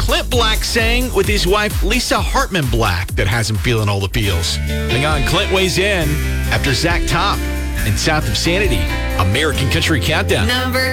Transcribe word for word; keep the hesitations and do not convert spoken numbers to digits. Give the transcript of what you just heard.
Clint Black sang with his wife, Lisa Hartman Black, that has him feeling all the feels. Hang on, Clint weighs in after Zach Top and South of Sanity. American Country Countdown. Number